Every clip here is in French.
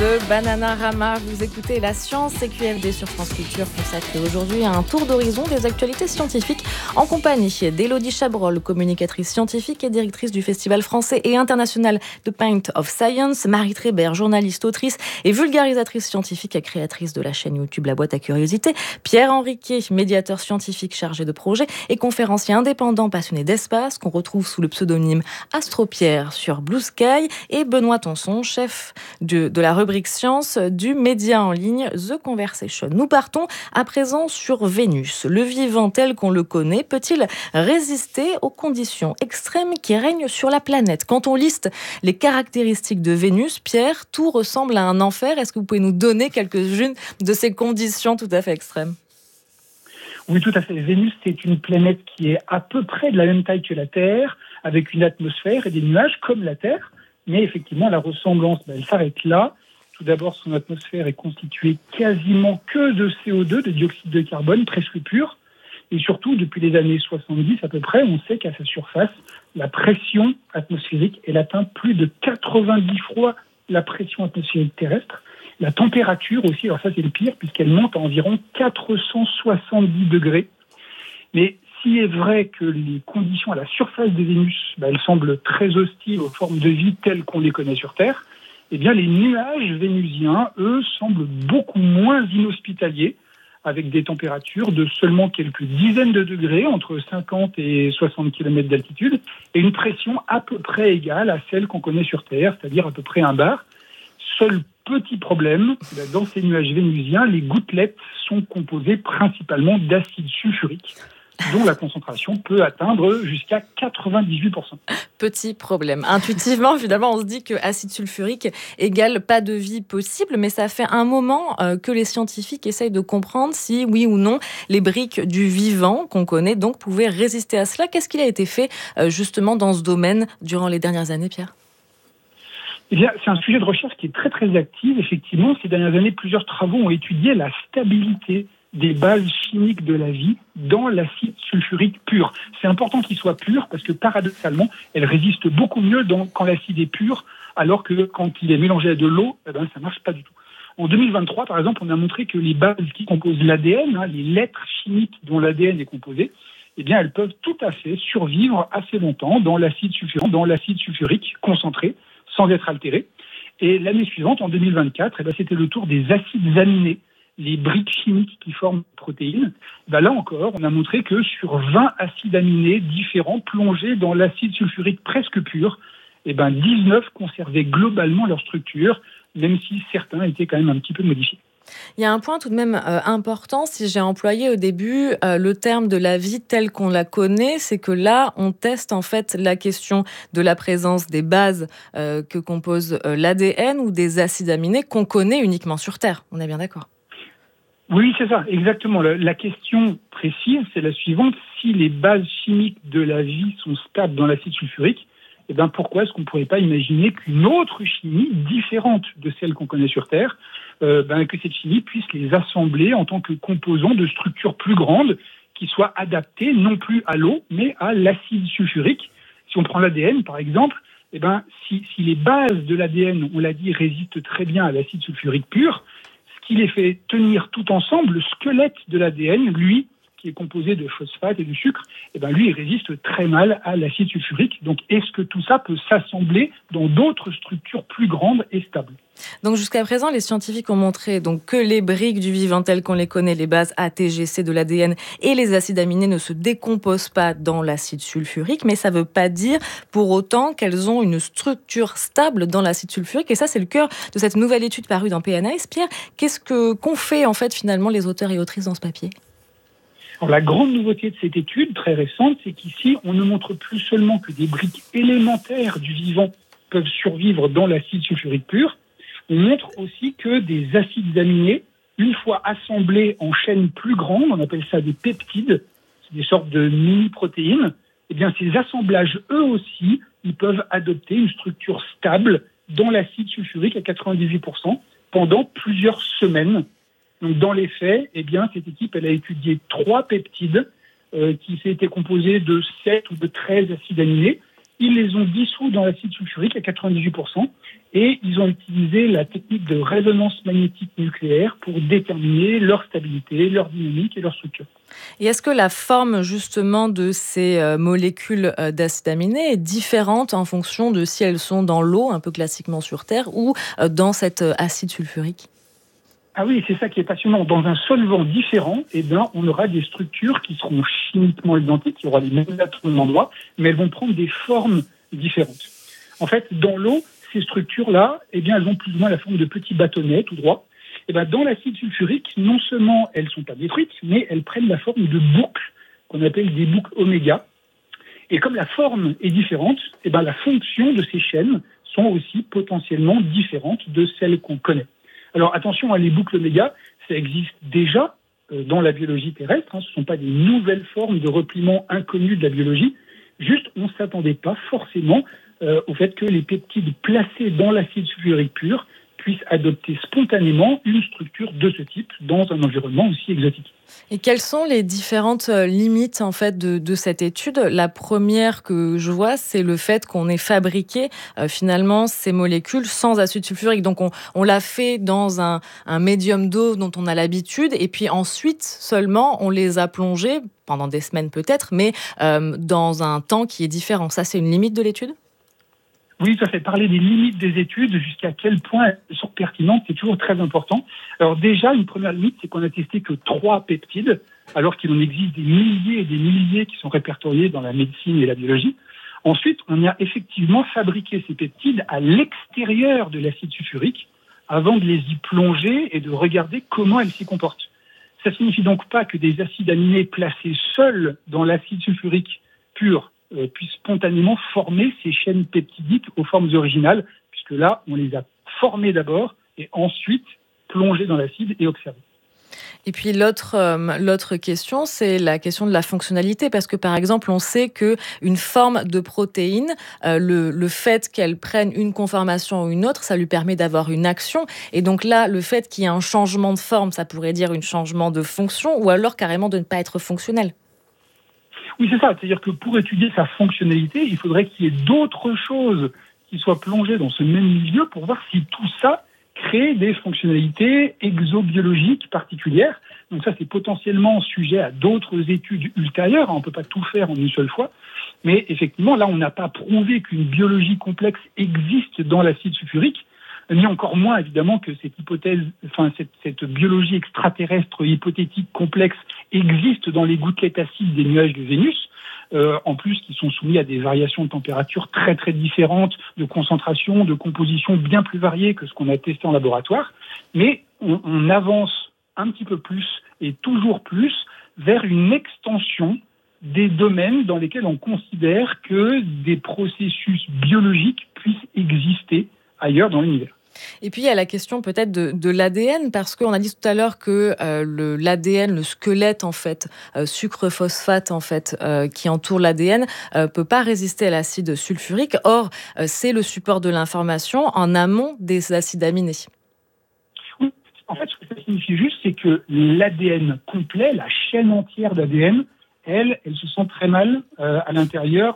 de Bananarama. Vous écoutez La Science CQFD sur France Culture, consacré aujourd'hui à un tour d'horizon des actualités scientifiques en compagnie d'Élodie Chabrol, communicatrice scientifique et directrice du Festival français et international de Paint of Science, Marie Trébert, journaliste, autrice et vulgarisatrice scientifique et créatrice de la chaîne YouTube La Boîte à Curiosités, Pierre Henriquet, médiateur scientifique chargé de projet et conférencier indépendant passionné d'espace qu'on retrouve sous le pseudonyme Astro-Pierre sur Blue Sky, et Benoît Tonson, chef de la rubrique Science du média en ligne The Conversation. Nous partons à présent sur Vénus. Le vivant tel qu'on le connaît peut-il résister aux conditions extrêmes qui règnent sur la planète? Quand on liste les caractéristiques de Vénus, Pierre, tout ressemble à un enfer. Est-ce que vous pouvez nous donner quelques-unes de ces conditions tout à fait extrêmes? Oui, tout à fait. Vénus, c'est une planète qui est à peu près de la même taille que la Terre, avec une atmosphère et des nuages comme la Terre. Mais effectivement, la ressemblance, elle s'arrête là. Tout d'abord, son atmosphère est constituée quasiment que de CO2, de dioxyde de carbone, presque pur. Et surtout, depuis les années 70 à peu près, on sait qu'à sa surface, la pression atmosphérique, elle atteint plus de 90 fois la pression atmosphérique terrestre. La température aussi, alors ça c'est le pire, puisqu'elle monte à environ 470 degrés. Mais s'il est vrai que les conditions à la surface de Vénus, elles semblent très hostiles aux formes de vie telles qu'on les connaît sur Terre, eh bien les nuages vénusiens, eux, semblent beaucoup moins inhospitaliers, avec des températures de seulement quelques dizaines de degrés, entre 50 et 60 km d'altitude, et une pression à peu près égale à celle qu'on connaît sur Terre, c'est-à-dire à peu près 1 bar. Seul petit problème, dans ces nuages vénusiens, les gouttelettes sont composées principalement d'acide sulfurique, dont la concentration peut atteindre jusqu'à 98%. Petit problème. Intuitivement, finalement, on se dit que acide sulfurique égale pas de vie possible, mais ça fait un moment que les scientifiques essayent de comprendre si, oui ou non, les briques du vivant qu'on connaît donc pouvaient résister à cela. Qu'est-ce qu'il a été fait justement dans ce domaine durant les dernières années, Pierre ? Eh bien, c'est un sujet de recherche qui est très très actif. Effectivement, ces dernières années, plusieurs travaux ont étudié la stabilité des bases chimiques de la vie dans l'acide sulfurique pur. C'est important qu'il soit pur parce que paradoxalement, elle résiste beaucoup mieux quand l'acide est pur, alors que quand il est mélangé à de l'eau, ça ne marche pas du tout. En 2023, par exemple, on a montré que les bases qui composent l'ADN, les lettres chimiques dont l'ADN est composé, eh bien, elles peuvent tout à fait survivre assez longtemps dans l'acide sulfurique concentré, sans être altéré. Et l'année suivante, en 2024, c'était le tour des acides aminés, les briques chimiques qui forment les protéines. Là encore, on a montré que sur 20 acides aminés différents plongés dans l'acide sulfurique presque pur, 19 conservaient globalement leur structure, même si certains étaient quand même un petit peu modifiés. Il y a un point tout de même important, si j'ai employé au début le terme de la vie telle qu'on la connaît, c'est que là, on teste en fait la question de la présence des bases que compose l'ADN ou des acides aminés qu'on connaît uniquement sur Terre. On est bien d'accord ? Oui, c'est ça, exactement. La question précise, c'est la suivante. Si les bases chimiques de la vie sont stables dans l'acide sulfurique, pourquoi est-ce qu'on ne pourrait pas imaginer qu'une autre chimie, différente de celle qu'on connaît sur Terre, que cette chimie puisse les assembler en tant que composants de structures plus grandes qui soient adaptées non plus à l'eau, mais à l'acide sulfurique. Si on prend l'ADN, par exemple, si les bases de l'ADN, on l'a dit, résistent très bien à l'acide sulfurique pur, ce qui les fait tenir tout ensemble, le squelette de l'ADN, lui, qui est composé de phosphate et de sucre, lui, il résiste très mal à l'acide sulfurique. Donc, est-ce que tout ça peut s'assembler dans d'autres structures plus grandes et stables ? Donc, jusqu'à présent, les scientifiques ont montré que les briques du vivant telles qu'on les connaît, les bases A, T, G, C de l'ADN et les acides aminés ne se décomposent pas dans l'acide sulfurique, mais ça ne veut pas dire pour autant qu'elles ont une structure stable dans l'acide sulfurique. Et ça, c'est le cœur de cette nouvelle étude parue dans PNAS. Pierre, qu'ont fait en fait finalement les auteurs et autrices dans ce papier ? Alors, la grande nouveauté de cette étude, très récente, c'est qu'ici, on ne montre plus seulement que des briques élémentaires du vivant peuvent survivre dans l'acide sulfurique pur, on montre aussi que des acides aminés, une fois assemblés en chaînes plus grandes, on appelle ça des peptides, c'est des sortes de mini-protéines, ces assemblages, eux aussi, ils peuvent adopter une structure stable dans l'acide sulfurique à 98% pendant plusieurs semaines. Donc, dans les faits, cette équipe, elle a étudié 3 peptides qui étaient composés de 7 ou de 13 acides aminés. Ils les ont dissous dans l'acide sulfurique à 98% et ils ont utilisé la technique de résonance magnétique nucléaire pour déterminer leur stabilité, leur dynamique et leur structure. Et est-ce que la forme justement de ces molécules d'acides aminés est différente en fonction de si elles sont dans l'eau, un peu classiquement sur Terre, ou dans cet acide sulfurique ? Ah oui, c'est ça qui est passionnant. Dans un solvant différent, on aura des structures qui seront chimiquement identiques, il y aura les mêmes atomes d'endroit, mais elles vont prendre des formes différentes. En fait, dans l'eau, ces structures-là, elles ont plus ou moins la forme de petits bâtonnets tout droit. Dans l'acide sulfurique, non seulement elles ne sont pas détruites, mais elles prennent la forme de boucles, qu'on appelle des boucles oméga. Et comme la forme est différente, la fonction de ces chaînes sont aussi potentiellement différentes de celles qu'on connaît. Alors attention, les boucles oméga, ça existe déjà dans la biologie terrestre. Ce ne sont pas des nouvelles formes de repliement inconnues de la biologie. Juste, on ne s'attendait pas forcément au fait que les peptides placés dans l'acide sulfurique pur puissent adopter spontanément une structure de ce type dans un environnement aussi exotique. Et quelles sont les différentes limites en fait de cette étude ? La première que je vois, c'est le fait qu'on ait fabriqué finalement ces molécules sans acide sulfurique. Donc on l'a fait dans un médium d'eau dont on a l'habitude, et puis ensuite seulement on les a plongées pendant des semaines peut-être, mais dans un temps qui est différent. Ça, c'est une limite de l'étude ? Oui, ça fait parler des limites des études, jusqu'à quel point elles sont pertinentes, c'est toujours très important. Alors déjà, une première limite, c'est qu'on a testé que 3 peptides, alors qu'il en existe des milliers et des milliers qui sont répertoriés dans la médecine et la biologie. Ensuite, on a effectivement fabriqué ces peptides à l'extérieur de l'acide sulfurique, avant de les y plonger et de regarder comment elles s'y comportent. Ça ne signifie donc pas que des acides aminés placés seuls dans l'acide sulfurique pur puissent spontanément former ces chaînes peptidiques aux formes originales, puisque là, on les a formées d'abord et ensuite plongées dans l'acide et observées. Et puis l'autre question, c'est la question de la fonctionnalité, parce que par exemple, on sait qu'une forme de protéine, le fait qu'elle prenne une conformation ou une autre, ça lui permet d'avoir une action. Et donc là, le fait qu'il y ait un changement de forme, ça pourrait dire un changement de fonction, ou alors carrément de ne pas être fonctionnel. Oui, c'est ça. C'est-à-dire que pour étudier sa fonctionnalité, il faudrait qu'il y ait d'autres choses qui soient plongées dans ce même milieu pour voir si tout ça crée des fonctionnalités exobiologiques particulières. Donc ça, c'est potentiellement sujet à d'autres études ultérieures. On ne peut pas tout faire en une seule fois. Mais effectivement, là, on n'a pas prouvé qu'une biologie complexe existe dans l'acide sulfurique, ni encore moins, évidemment, que cette biologie extraterrestre hypothétique complexe existe dans les gouttelettes acides des nuages de Vénus, en plus qui sont soumis à des variations de température très très différentes, de concentration, de composition bien plus variées que ce qu'on a testé en laboratoire. Mais on avance un petit peu plus et toujours plus vers une extension des domaines dans lesquels on considère que des processus biologiques puissent exister ailleurs dans l'univers. Et puis, il y a la question peut-être de l'ADN, parce qu'on a dit tout à l'heure que l'ADN, le squelette, en fait, sucre-phosphate, en fait, qui entoure l'ADN, peut pas résister à l'acide sulfurique. Or, c'est le support de l'information en amont des acides aminés. Oui, en fait, ce que ça signifie juste, c'est que l'ADN complet, la chaîne entière d'ADN, elle se sent très mal à l'intérieur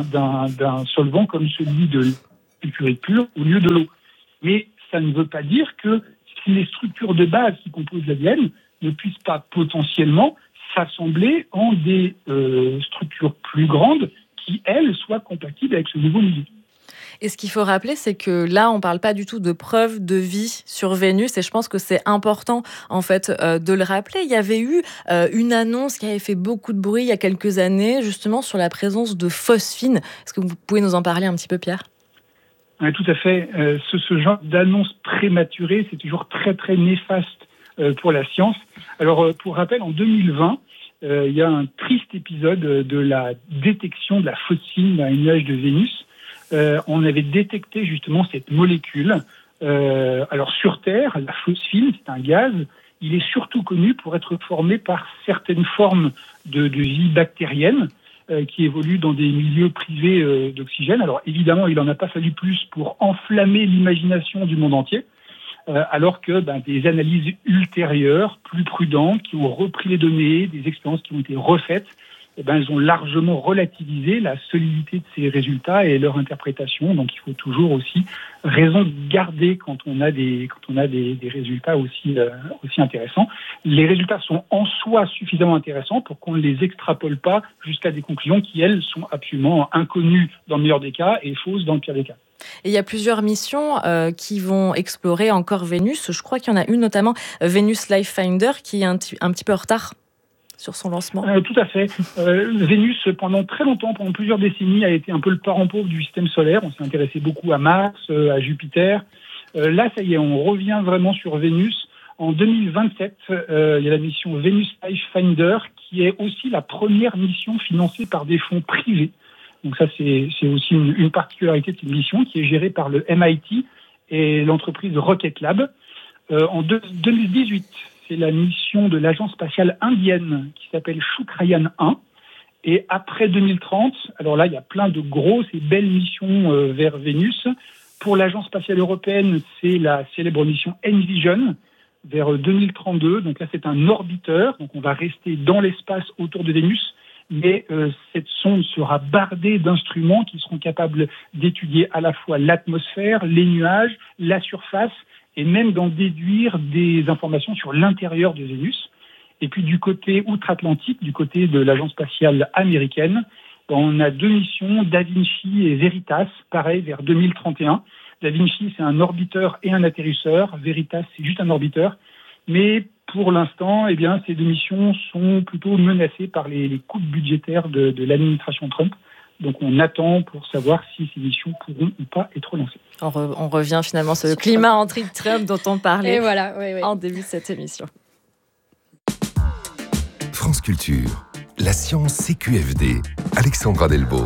d'un solvant comme celui de sulfurique pur au lieu de l'eau. Mais ça ne veut pas dire que les structures de base qui composent l'ADN ne puissent pas potentiellement s'assembler en des structures plus grandes qui, elles, soient compatibles avec ce nouveau milieu. Et ce qu'il faut rappeler, c'est que là, on ne parle pas du tout de preuves de vie sur Vénus, et je pense que c'est important en fait de le rappeler. Il y avait eu une annonce qui avait fait beaucoup de bruit il y a quelques années, justement sur la présence de phosphine. Est-ce que vous pouvez nous en parler un petit peu, Pierre ? Oui, tout à fait. Ce genre d'annonce prématurée, c'est toujours très, très néfaste pour la science. Alors, pour rappel, en 2020, il y a un triste épisode de la détection de la phosphine dans les nuages de Vénus. On avait détecté justement cette molécule. Alors, sur Terre, la phosphine, c'est un gaz. Il est surtout connu pour être formé par certaines formes de vie bactérienne qui évoluent dans des milieux privés d'oxygène. Alors évidemment, il n'en a pas fallu plus pour enflammer l'imagination du monde entier, alors que des analyses ultérieures, plus prudentes, qui ont repris les données, des expériences qui ont été refaites, elles ont largement relativisé la solidité de ces résultats et leur interprétation. Donc, il faut toujours aussi raison de garder quand on a des résultats aussi intéressants. Les résultats sont en soi suffisamment intéressants pour qu'on ne les extrapole pas jusqu'à des conclusions qui, elles, sont absolument inconnues dans le meilleur des cas et fausses dans le pire des cas. Et il y a plusieurs missions qui vont explorer encore Vénus. Je crois qu'il y en a une notamment, Venus Life Finder, qui est un petit peu en retard sur son lancement. Tout à fait. Vénus, pendant très longtemps, pendant plusieurs décennies, a été un peu le parent pauvre du système solaire. On s'est intéressé beaucoup à Mars, à Jupiter. Là, ça y est, on revient vraiment sur Vénus. En 2027, il y a la mission Venus Life Finder, qui est aussi la première mission financée par des fonds privés. Donc ça, c'est aussi une particularité de cette mission qui est gérée par le MIT et l'entreprise Rocket Lab. En 2018, c'est la mission de l'agence spatiale indienne qui s'appelle Shukrayan 1. Et après 2030, alors là, il y a plein de grosses et belles missions vers Vénus. Pour l'agence spatiale européenne, c'est la célèbre mission Envision vers 2032. Donc là, c'est un orbiteur. Donc on va rester dans l'espace autour de Vénus. Mais cette sonde sera bardée d'instruments qui seront capables d'étudier à la fois l'atmosphère, les nuages, la surface, et même d'en déduire des informations sur l'intérieur de Vénus. Et puis du côté outre-Atlantique, du côté de l'agence spatiale américaine, on a deux missions, Da Vinci et Veritas, pareil, vers 2031. Da Vinci, c'est un orbiteur et un atterrisseur. Veritas, c'est juste un orbiteur. Mais pour l'instant, ces deux missions sont plutôt menacées par les coupes budgétaires de l'administration Trump. Donc on attend pour savoir si ces missions pourront ou pas être lancées. On revient finalement sur le climat anti-Trump dont on parlait en début de cette émission. France Culture, la science CQFD, Alexandra Delbo.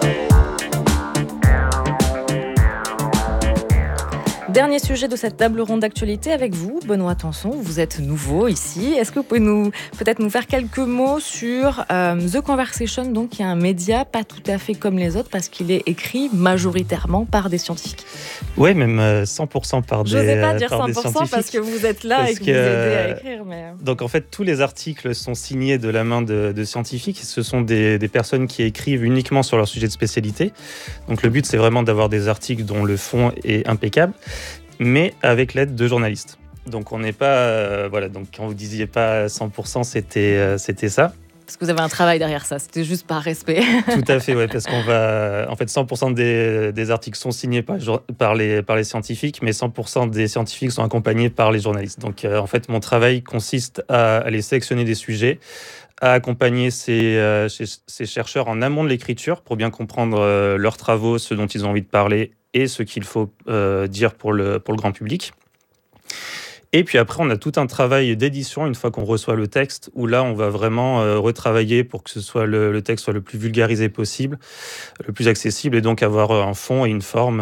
Dernier sujet de cette table ronde d'actualité avec vous, Benoît Tanson. Vous êtes nouveau ici. Est-ce que vous pouvez peut-être nous faire quelques mots sur The Conversation, donc qui est un média pas tout à fait comme les autres parce qu'il est écrit majoritairement par des scientifiques. Oui, même 100% par des scientifiques. J'osais pas dire 100% parce que vous êtes là et que vous aidez à écrire. Mais... Donc en fait, tous les articles sont signés de la main de scientifiques. Ce sont des personnes qui écrivent uniquement sur leur sujet de spécialité. Donc le but, c'est vraiment d'avoir des articles dont le fond est impeccable, mais avec l'aide de journalistes. Donc on n'est pas... donc quand vous disiez pas 100%, c'était ça. Parce que vous avez un travail derrière ça, c'était juste par respect. Tout à fait, parce qu'on va... En fait, 100% des articles sont signés par les scientifiques, mais 100% des scientifiques sont accompagnés par les journalistes. Donc en fait, mon travail consiste à aller sélectionner des sujets, à accompagner ces chercheurs en amont de l'écriture pour bien comprendre leurs travaux, ce dont ils ont envie de parler et ce qu'il faut dire pour le grand public. Et puis après, on a tout un travail d'édition une fois qu'on reçoit le texte, où là, on va vraiment retravailler pour que le texte soit le plus vulgarisé possible, le plus accessible, et donc avoir un fond et une forme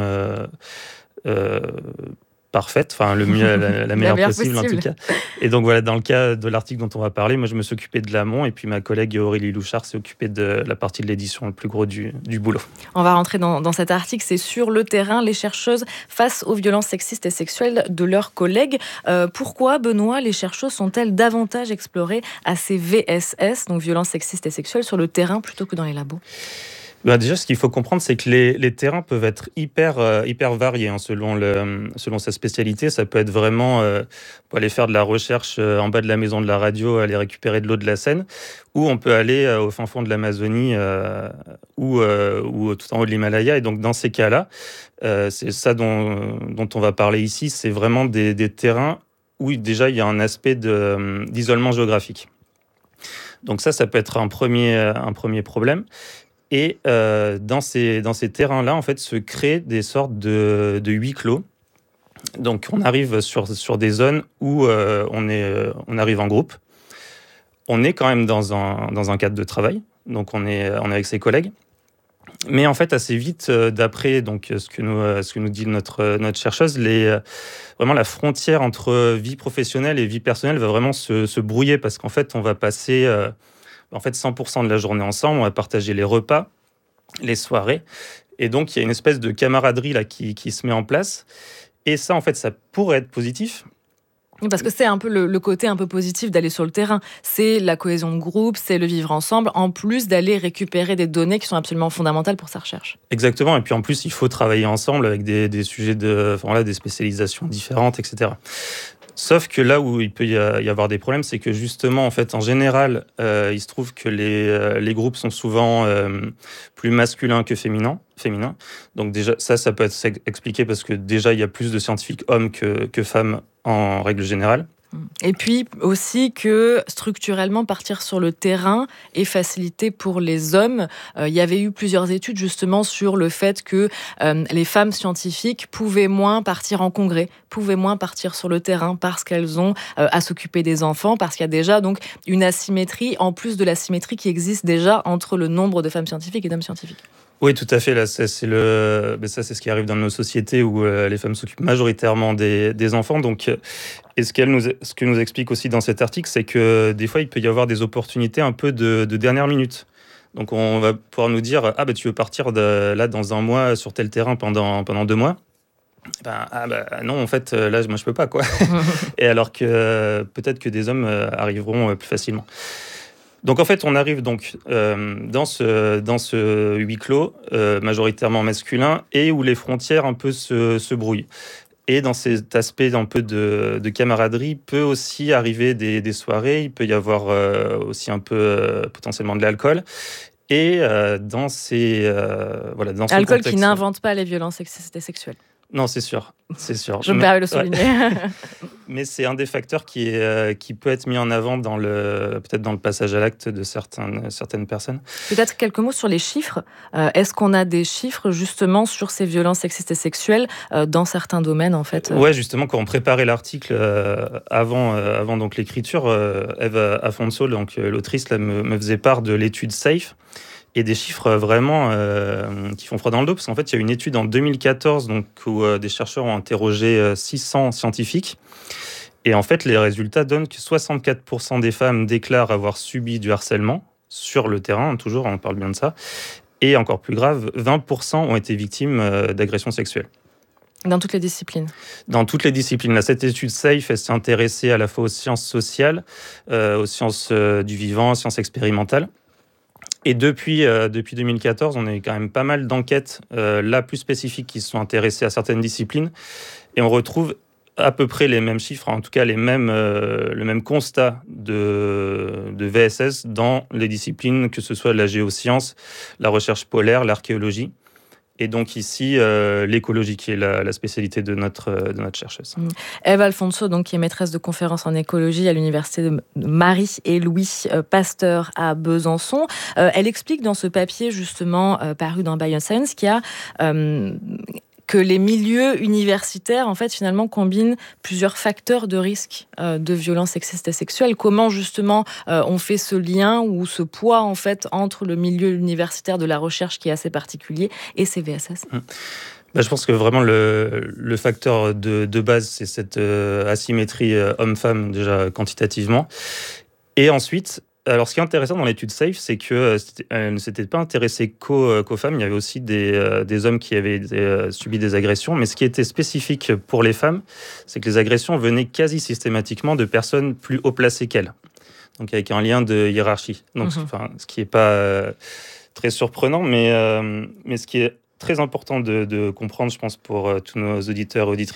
parfaite, enfin la meilleure possible en tout cas. Et donc voilà, dans le cas de l'article dont on va parler, moi je me suis occupé de l'amont et puis ma collègue Aurélie Louchard s'est occupée de la partie de l'édition, le plus gros du boulot. On va rentrer dans cet article, c'est sur le terrain, les chercheuses face aux violences sexistes et sexuelles de leurs collègues. Pourquoi, Benoît, les chercheuses sont-elles davantage explorées à ces VSS, donc violences sexistes et sexuelles, sur le terrain plutôt que dans les labos ? Déjà, ce qu'il faut comprendre, c'est que les terrains peuvent être hyper variés selon sa spécialité. Ça peut être vraiment pour aller faire de la recherche en bas de la maison de la radio, aller récupérer de l'eau de la Seine, ou on peut aller au fin fond de l'Amazonie ou tout en haut de l'Himalaya. Et donc, dans ces cas-là, c'est ça dont on va parler ici. C'est vraiment des terrains où déjà il y a un aspect d'isolement géographique. Donc ça peut être un premier problème. Et dans ces terrains-là, en fait, se créent des sortes de huis clos. Donc, on arrive sur des zones où on arrive en groupe. On est quand même dans un cadre de travail. Donc, on est avec ses collègues. Mais en fait, assez vite, d'après donc ce que nous dit notre chercheuse, vraiment la frontière entre vie professionnelle et vie personnelle va vraiment se brouiller parce qu'en fait, on va passer 100% de la journée ensemble, on va partager les repas, les soirées, et donc il y a une espèce de camaraderie là qui se met en place. Et ça, en fait, ça pourrait être positif, Parce que c'est un peu le côté un peu positif d'aller sur le terrain. C'est la cohésion de groupe, c'est le vivre ensemble, en plus d'aller récupérer des données qui sont absolument fondamentales pour sa recherche. Exactement, et puis en plus, il faut travailler ensemble avec des sujets des spécialisations différentes, etc. Sauf que là où il peut y avoir des problèmes, c'est que justement, en fait, en général, il se trouve que les groupes sont souvent plus masculins que féminins. Donc déjà, ça peut être expliqué parce que déjà, il y a plus de scientifiques hommes que femmes en règle générale. Et puis aussi que structurellement, partir sur le terrain est facilité pour les hommes. Il y avait eu plusieurs études justement sur le fait que les femmes scientifiques pouvaient moins partir en congrès, pouvaient moins partir sur le terrain parce qu'elles ont à s'occuper des enfants, parce qu'il y a déjà donc une asymétrie, en plus de l'asymétrie qui existe déjà entre le nombre de femmes scientifiques et d'hommes scientifiques. Oui, tout à fait. Là, c'est ce qui arrive dans nos sociétés où les femmes s'occupent majoritairement des enfants. Donc, et ce que nous explique aussi dans cet article, c'est que des fois, il peut y avoir des opportunités un peu de dernière minute. Donc, on va pouvoir nous dire tu veux partir là dans un mois sur tel terrain pendant 2 mois. Non, en fait, là, moi, je peux pas, quoi. Et alors que peut-être que des hommes arriveront plus facilement. Donc en fait, on arrive donc dans ce huis clos majoritairement masculin et où les frontières un peu se brouillent. Et dans cet aspect un peu de camaraderie peut aussi arriver des soirées. Il peut y avoir aussi un peu potentiellement de l'alcool. Et dans ce alcool contexte, qui n'invente pas les violences sexuelles. Non, c'est sûr. Je me permets de le souligner. Ouais. Mais c'est un des facteurs qui peut être mis en avant peut-être dans le passage à l'acte de certaines personnes. Peut-être quelques mots sur les chiffres. Est-ce qu'on a des chiffres justement sur ces violences sexistes et sexuelles dans certains domaines en fait Ouais, justement, quand on préparait l'article avant donc l'écriture, Eve Afonso, donc l'autrice, là, me faisait part de l'étude SAFE. Et des chiffres vraiment qui font froid dans le dos, parce qu'en fait, il y a une étude en 2014 donc, où des chercheurs ont interrogé 600 scientifiques. Et en fait, les résultats donnent que 64% des femmes déclarent avoir subi du harcèlement sur le terrain, toujours, on parle bien de ça. Et encore plus grave, 20% ont été victimes d'agressions sexuelles. Dans toutes les disciplines. Dans toutes les disciplines. Là, cette étude SAFE, elle s'est intéressée à la fois aux sciences sociales, aux sciences du vivant, aux sciences expérimentales. Et depuis 2014, on a eu quand même pas mal d'enquêtes, là plus spécifiques, qui se sont intéressées à certaines disciplines. Et on retrouve à peu près les mêmes chiffres, en tout cas le même constat de VSS dans les disciplines, que ce soit la géoscience, la recherche polaire, l'archéologie. Et donc ici, l'écologie, qui est la spécialité de notre chercheuse. Eve Afonso, donc, qui est maîtresse de conférences en écologie à l'université de Marie et Louis Pasteur à Besançon. Elle explique dans ce papier, justement, paru dans Bioscience, qu'il y a que les milieux universitaires, en fait, finalement, combinent plusieurs facteurs de risque de violences sexistes et sexuelles. Comment, justement, on fait ce lien ou ce poids, en fait, entre le milieu universitaire de la recherche, qui est assez particulier, et ces VSS? Je pense que vraiment, le facteur de base, c'est cette asymétrie homme-femme, déjà quantitativement. Et ensuite, alors, ce qui est intéressant dans l'étude SAFE, c'est qu'elle ne s'était pas intéressée qu'aux femmes. Il y avait aussi des hommes qui avaient subi des agressions. Mais ce qui était spécifique pour les femmes, c'est que les agressions venaient quasi systématiquement de personnes plus haut placées qu'elles. Donc, avec un lien de hiérarchie. Donc, ce qui n'est pas très surprenant, mais ce qui est très important de comprendre, je pense, pour tous nos auditeurs et auditrices,